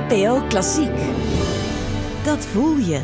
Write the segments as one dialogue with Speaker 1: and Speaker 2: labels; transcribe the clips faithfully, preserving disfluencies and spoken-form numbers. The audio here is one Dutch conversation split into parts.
Speaker 1: N P O Klassiek. Dat voel je.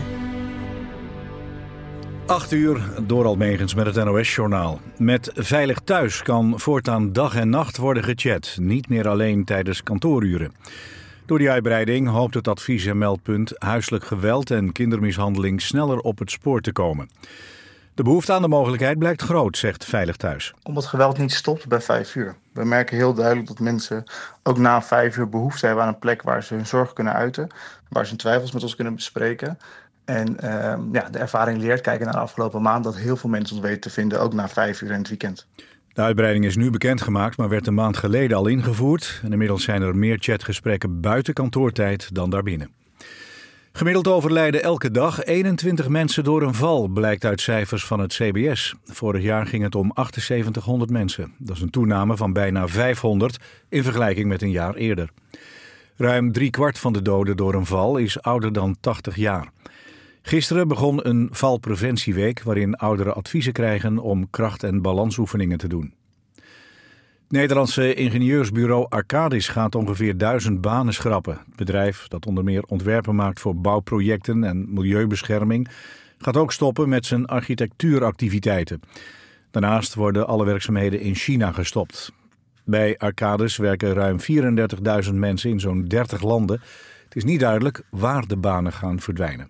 Speaker 2: acht uur, door Almegens met het N O S-journaal. Met Veilig Thuis kan voortaan dag en nacht worden gechat. Niet meer alleen tijdens kantooruren. Door die uitbreiding hoopt het advies- en meldpunt huiselijk geweld en kindermishandeling sneller op het spoor te komen. De behoefte aan de mogelijkheid blijkt groot, zegt Veilig Thuis.
Speaker 3: Omdat geweld niet stopt bij vijf uur. We merken heel duidelijk dat mensen ook na vijf uur behoefte hebben aan een plek waar ze hun zorg kunnen uiten. Waar ze hun twijfels met ons kunnen bespreken. En uh, ja, de ervaring leert, kijken naar de afgelopen maand, dat heel veel mensen ons weten te vinden, ook na vijf uur in het weekend.
Speaker 2: De uitbreiding is nu bekendgemaakt, maar werd een maand geleden al ingevoerd. En inmiddels zijn er meer chatgesprekken buiten kantoortijd dan daarbinnen. Gemiddeld overlijden elke dag eenentwintig mensen door een val, blijkt uit cijfers van het C B S. Vorig jaar ging het om achtenzeventighonderd mensen. Dat is een toename van bijna vijfhonderd in vergelijking met een jaar eerder. Ruim driekwart van de doden door een val is ouder dan tachtig jaar. Gisteren begon een valpreventieweek waarin ouderen adviezen krijgen om kracht- en balansoefeningen te doen. Het Nederlandse ingenieursbureau Arcadis gaat ongeveer duizend banen schrappen. Het bedrijf, dat onder meer ontwerpen maakt voor bouwprojecten en milieubescherming, gaat ook stoppen met zijn architectuuractiviteiten. Daarnaast worden alle werkzaamheden in China gestopt. Bij Arcadis werken ruim vierendertigduizend mensen in zo'n dertig landen. Het is niet duidelijk waar de banen gaan verdwijnen.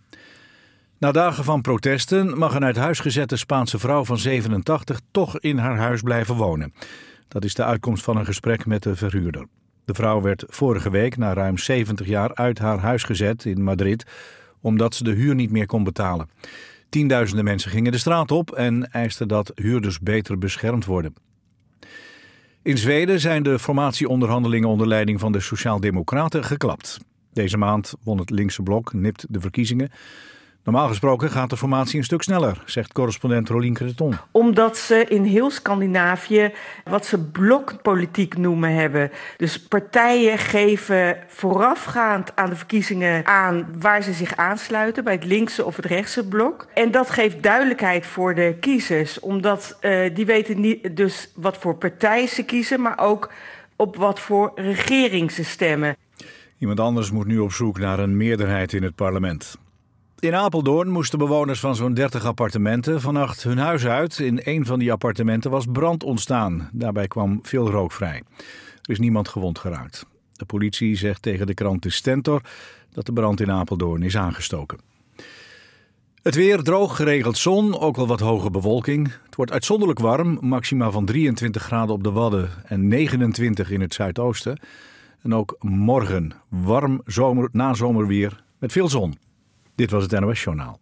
Speaker 2: Na dagen van protesten mag een uit huis gezette Spaanse vrouw van zevenentachtig toch in haar huis blijven wonen. Dat is de uitkomst van een gesprek met de verhuurder. De vrouw werd vorige week na ruim zeventig jaar uit haar huis gezet in Madrid, omdat ze de huur niet meer kon betalen. Tienduizenden mensen gingen de straat op en eisten dat huurders beter beschermd worden. In Zweden zijn de formatieonderhandelingen onder leiding van de Sociaaldemocraten geklapt. Deze maand won het linkse blok nipt de verkiezingen. Normaal gesproken gaat de formatie een stuk sneller, zegt correspondent Rolien Creton.
Speaker 4: Omdat ze in heel Scandinavië wat ze blokpolitiek noemen hebben. Dus partijen geven voorafgaand aan de verkiezingen aan waar ze zich aansluiten, bij het linkse of het rechtse blok. En dat geeft duidelijkheid voor de kiezers, omdat uh, die weten niet dus wat voor partij ze kiezen, maar ook op wat voor regering ze stemmen.
Speaker 2: Iemand anders moet nu op zoek naar een meerderheid in het parlement. In Apeldoorn moesten bewoners van zo'n dertig appartementen vannacht hun huis uit. In een van die appartementen was brand ontstaan. Daarbij kwam veel rook vrij. Er is niemand gewond geraakt. De politie zegt tegen de krant De Stentor dat de brand in Apeldoorn is aangestoken. Het weer droog, geregeld zon, ook wel wat hoge bewolking. Het wordt uitzonderlijk warm, maxima van drieëntwintig graden op de Wadden en negenentwintig in het zuidoosten. En ook morgen warm zomer, nazomerweer met veel zon. Dit was het N O S-journaal.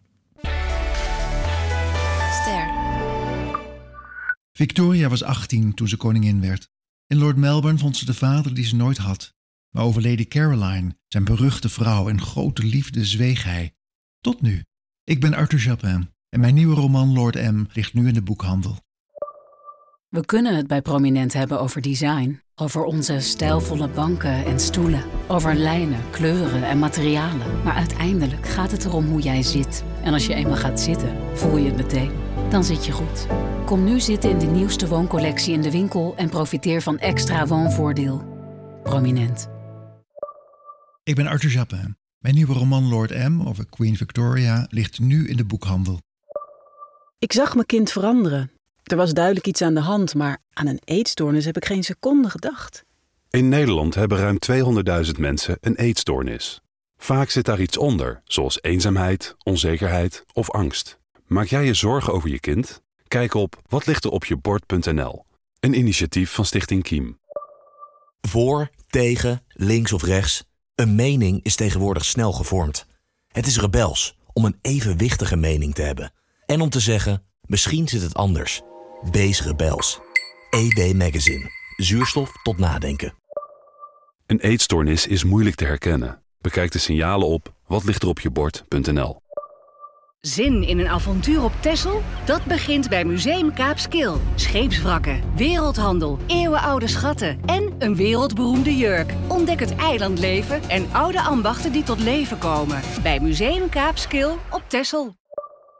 Speaker 5: Ster.
Speaker 6: Victoria was achttien toen ze koningin werd. In Lord Melbourne vond ze de vader die ze nooit had. Maar over Lady Caroline, zijn beruchte vrouw en grote liefde, zweeg hij. Tot nu. Ik ben Arthur Japin en mijn nieuwe roman Lord M ligt nu in de boekhandel.
Speaker 5: We kunnen het bij Prominent hebben over design. Over onze stijlvolle banken en stoelen. Over lijnen, kleuren en materialen. Maar uiteindelijk gaat het erom hoe jij zit. En als je eenmaal gaat zitten, voel je het meteen. Dan zit je goed. Kom nu zitten in de nieuwste wooncollectie in de winkel en profiteer van extra woonvoordeel. Prominent.
Speaker 6: Ik ben Arthur Japin. Mijn nieuwe roman Lord M over Queen Victoria ligt nu in de boekhandel.
Speaker 7: Ik zag mijn kind veranderen. Er was duidelijk iets aan de hand, maar aan een eetstoornis heb ik geen seconde gedacht.
Speaker 8: In Nederland hebben ruim tweehonderdduizend mensen een eetstoornis. Vaak zit daar iets onder, zoals eenzaamheid, onzekerheid of angst. Maak jij je zorgen over je kind? Kijk op watlichteropjebord punt n l, een initiatief van Stichting Kiem.
Speaker 9: Voor, tegen, links of rechts. Een mening is tegenwoordig snel gevormd. Het is rebels om een evenwichtige mening te hebben. En om te zeggen, misschien zit het anders. Wees rebels. E D Magazine. Zuurstof tot nadenken.
Speaker 8: Een eetstoornis is moeilijk te herkennen. Bekijk de signalen op watlichteropjebord punt n l.
Speaker 10: Zin in een avontuur op Texel? Dat begint bij Museum Kaapskil. Scheepswrakken, wereldhandel, eeuwenoude schatten en een wereldberoemde jurk. Ontdek het eilandleven en oude ambachten die tot leven komen. Bij Museum Kaapskil op Texel.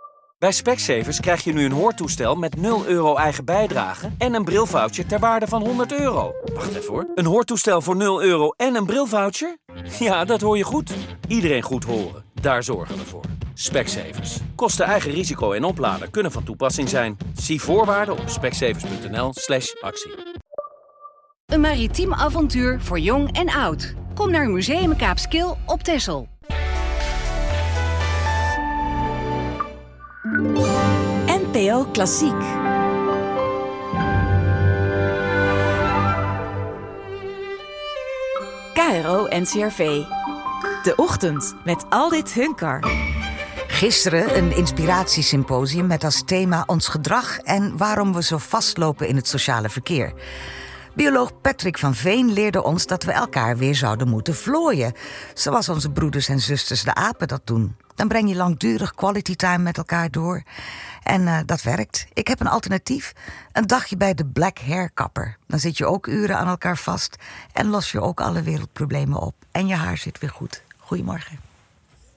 Speaker 11: Bij Specsavers krijg je nu een hoortoestel met nul euro eigen bijdrage en een brilvoucher ter waarde van honderd euro. Wacht even hoor. Een hoortoestel voor nul euro en een brilvoucher? Ja, dat hoor je goed. Iedereen goed horen. Daar zorgen we voor. Specsavers. Kosten eigen risico en oplader kunnen van toepassing zijn. Zie voorwaarden op specsavers.nl slash actie.
Speaker 10: Een maritiem avontuur voor jong en oud. Kom naar Museum Kaapskil op Texel.
Speaker 1: N P O Klassiek. K R O N C R V. De ochtend met Aldit Hunkar.
Speaker 12: Gisteren een inspiratiesymposium met als thema ons gedrag en waarom we zo vastlopen in het sociale verkeer. Bioloog Patrick van Veen leerde ons dat we elkaar weer zouden moeten vlooien, zoals onze broeders en zusters de apen dat doen. Dan breng je langdurig quality time met elkaar door. En uh, dat werkt. Ik heb een alternatief. Een dagje bij de Black Hair Kapper. Dan zit je ook uren aan elkaar vast en los je ook alle wereldproblemen op. En je haar zit weer goed. Goedemorgen.